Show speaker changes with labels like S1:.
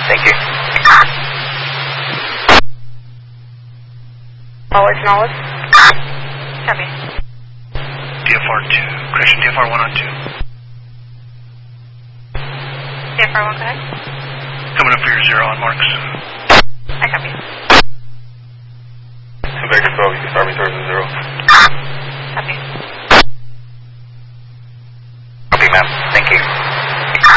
S1: Thank you.
S2: Knowledge. Copy.
S3: DFR 2. Correction, DFR 1 on 2.
S2: DFR 1, go ahead.
S3: Coming up for your 0 on marks.
S2: I copy.
S1: Baker 12, you can start